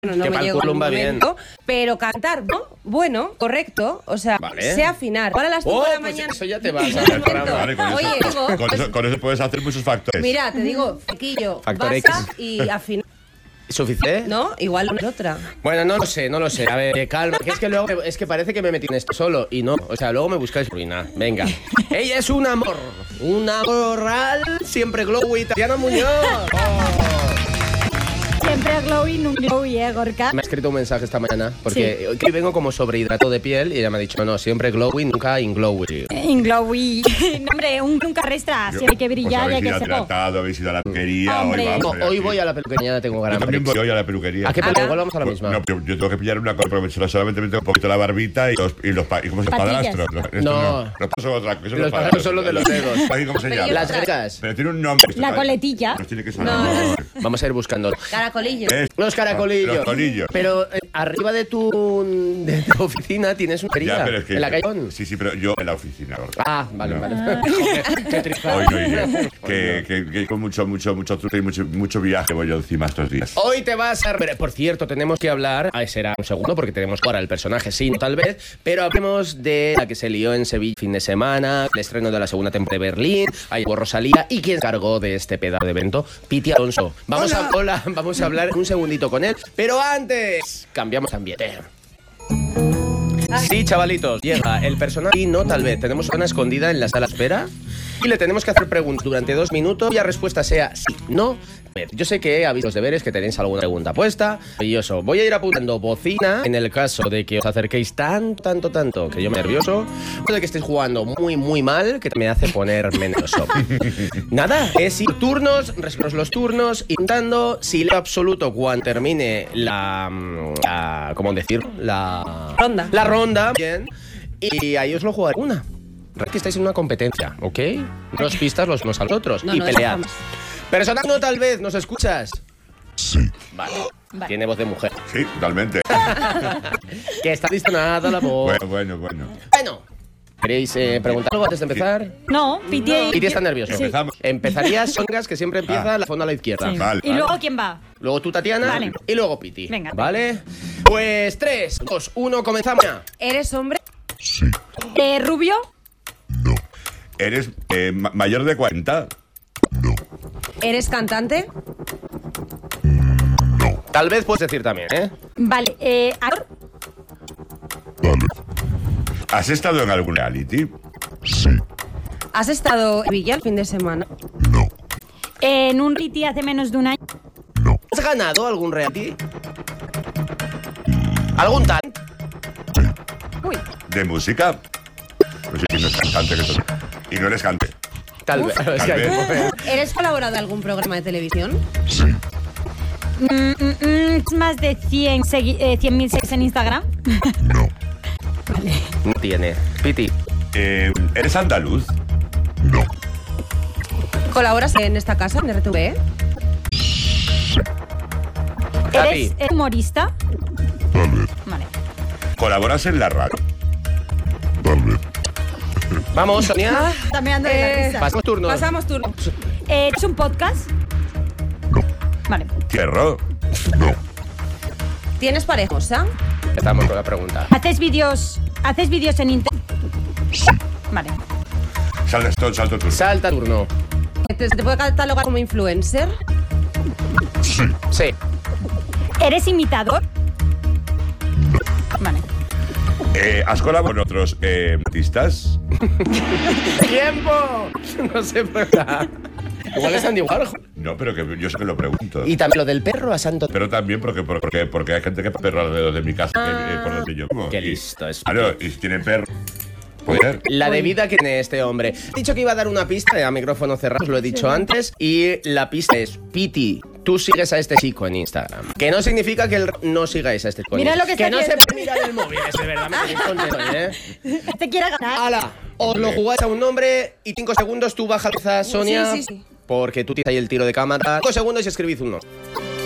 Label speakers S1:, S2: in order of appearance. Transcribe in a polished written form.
S1: Bueno, no me llegó el momento, pero cantar, ¿no? Bueno, correcto, o sea, sé afinar. Para las 5 de la mañana.
S2: Eso ya te vas a hacer
S3: Vale, con eso puedes hacer muchos factores.
S1: Mira, te digo, flequillo,
S2: Factor
S1: basa
S2: X.
S1: y afinar.
S2: ¿Suficiente?
S1: ¿No? Igual no es otra.
S2: Bueno, no lo sé. A ver, calma. Que es que luego es que parece que me metí en esto solo y no. O sea, luego me buscáis ruina. Venga. Ella es un amor. Un amor real. Siempre glowy. Tatiana Muñoz.
S4: Siempre glowy, nunca glowy, Gorka.
S2: Me ha escrito un mensaje esta mañana porque hoy vengo como sobrehidrato de piel y ella me ha dicho, no, siempre glowy, nunca inglowy.
S4: Inglowy. No, hombre, nunca resta. Si hay que brillar, hay que
S3: ser. Habéis ido a la peluquería.
S2: Hoy voy a la peluquería, ya tengo ganas.
S3: Yo también voy a la peluquería.
S2: ¿A qué peluquería? Vamos a la misma.
S3: No, yo tengo que pillar una cosa, porque solamente me tengo un poquito la barbita y ¿cómo se llama? Padrastros.
S2: No.
S3: Los pasos otra cosa.
S2: Los padrastros son los de los dedos.
S3: ¿Cómo se llama?
S2: Las grecas.
S3: Pero tiene un nombre.
S4: La coletilla.
S3: Tiene que ser.
S2: Vamos a ir buscando.
S1: Caracolillo.
S2: Los caracolillos.
S3: Los colillos.
S2: Pero arriba de tu oficina tienes una herida.
S3: Ya, pero es que
S2: ¿En la calle?
S3: Sí, pero yo en la oficina.
S2: Ah, vale. Qué triste.
S3: Hoy no iré. Que con mucho truco y mucho viaje voy yo encima estos días.
S2: Hoy te vas a... Pero, por cierto, tenemos que hablar... será un segundo porque tenemos que jugar al personaje, sí, tal vez. Pero hablemos de la que se lió en Sevilla fin de semana, el estreno de la segunda temporada de Berlín, ahí hubo Rosalía y quien se cargó de este pedazo de evento, Piti Alonso. Vamos a hablar un segundito con él, pero antes cambiamos de ambiente. Sí, chavalitos, llega el personaje y no tal vez. Tenemos una escondida en la sala de espera y le tenemos que hacer preguntas durante 2 minutos y la respuesta sea sí, no. Yo sé que habéis los deberes, que tenéis alguna pregunta puesta. Y eso, voy a ir apuntando bocina en el caso de que os acerquéis tanto, que yo me nervioso. O de que estéis jugando muy mal, que me hace poner nervioso. Nada, es ir turnos, resolver los turnos, intentando silencio absoluto cuando termine ¿cómo decir? La ronda, bien. Y ahí os lo jugaré una. Que estáis en una competencia, ¿ok? Dos pistas los unos a los otros y pelead. Personaje no tal vez, ¿nos escuchas?
S3: Sí.
S2: Vale. Tiene voz de mujer.
S3: Sí, totalmente.
S2: Que está distonada la voz.
S3: Bueno.
S2: ¿Queréis preguntar algo antes de empezar?
S4: No, Piti
S2: está nervioso.
S3: Sí. Empezamos.
S2: Empezarías Songas, que siempre empieza la fondo a la izquierda.
S4: Sí.
S3: Vale.
S4: ¿Y luego quién va?
S2: Luego tú, Tatiana.
S4: Vale.
S2: Y luego Piti.
S4: Venga.
S2: ¿Vale? Pues 3, 2, 1, comenzamos ya.
S1: ¿Eres hombre?
S3: Sí.
S4: ¿Rubio?
S3: No. ¿Eres mayor de 40? No.
S1: ¿Eres cantante?
S3: No.
S2: Tal vez puedes decir también, ¿eh?
S4: Vale. ¿Actor?
S3: Vale. ¿Has estado en algún reality? Sí.
S1: ¿Has estado en Villa el fin de semana?
S3: No.
S4: ¿En un reality hace menos de un año?
S3: No.
S2: ¿Has ganado algún reality? ¿Algún tal?
S3: Sí.
S4: Uy.
S3: ¿De música? Pues sí, no es cantante que soy. Y no eres cantante.
S2: Tal vez. Es que hay
S3: vez.
S2: que mover.
S1: ¿Eres colaborador de algún programa de televisión?
S3: Sí.
S4: ¿Más de 100.000 seguidores en Instagram?
S3: No.
S2: No tiene. Piti.
S3: ¿Eres andaluz? No.
S1: ¿Colaboras en esta casa, en RTV?
S2: Tati.
S4: ¿Eres humorista?
S3: Tal vez.
S4: Vale.
S3: ¿Colaboras en la radio? Tal vez.
S2: Vamos, Sonia.
S4: También ando de la risa.
S2: Pasamos turno.
S1: Pasamos turno.
S4: ¿Es un podcast?
S3: No.
S4: Vale.
S3: ¿Cierro? No.
S1: ¿Tienes parejosa?
S2: Estamos con la pregunta.
S4: ¿Haces vídeos en internet?
S3: Sí.
S4: Vale.
S3: Salto tú.
S2: Salta turno.
S1: ¿Te puede catalogar como influencer?
S3: Sí.
S2: Sí.
S4: ¿Eres imitador? Vale.
S3: ¿Has colaborado con otros artistas?
S2: ¡Tiempo! No sé por qué. Igual es Andy Warhol.
S3: No, pero que yo sé que lo pregunto.
S2: Y también lo del perro a santo.
S3: Pero también porque hay gente que perro alrededor de mi casa, por donde yo vivo.
S2: Qué listo es.
S3: Claro, y si tienen perro, poder.
S2: La de vida que tiene este hombre. He dicho que iba a dar una pista, a micrófono cerrado, os lo he dicho antes. Y la pista es, Piti, tú sigues a este chico en Instagram. Que no significa que no sigáis a este chico.
S4: Mira lo que está
S2: no se
S4: haciendo.
S2: puede mirar el móvil, es de verdad, me tenéis contento, ¿eh?
S4: ¿Te quiere ganar?
S2: ¡Hala! Os lo jugáis a un nombre y 5 segundos tú bajas, Sonia.
S1: Sí.
S2: Porque tú tienes ahí el tiro de cámara. 5 segundos y escribís un nombre.